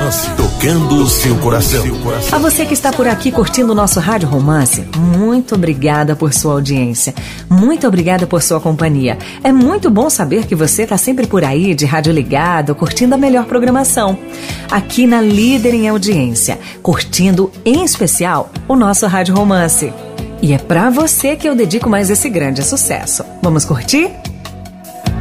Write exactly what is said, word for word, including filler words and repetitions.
Romance, tocando o seu coração. A você que está por aqui curtindo o nosso Rádio Romance, muito obrigada por sua audiência. Muito obrigada por sua companhia. É muito bom saber que você está sempre por aí, de rádio ligado, curtindo a melhor programação. Aqui na Líder em Audiência, curtindo em especial o nosso Rádio Romance. E é pra você que eu dedico mais esse grande sucesso. Vamos curtir?